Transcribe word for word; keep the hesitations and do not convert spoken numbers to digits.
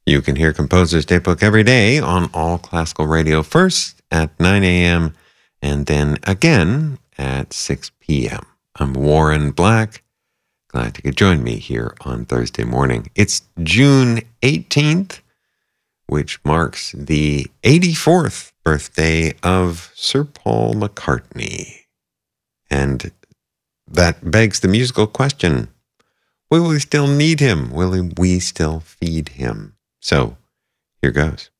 You can hear Composer's Daybook every day on All Classical Radio, first at nine a.m. and then again at six p.m. I'm Warren Black. Glad you could join me here on Thursday morning. It's June eighteenth, which marks the eighty-fourth birthday of Sir Paul McCartney. And that begs the musical question, will we still need him? Will we still feed him? So, here goes.